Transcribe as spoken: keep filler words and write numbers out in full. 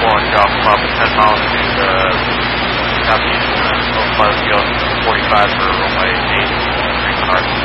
four and drop about ten miles to the southeast, uh, oh five, forty-five for runway eight, three cars.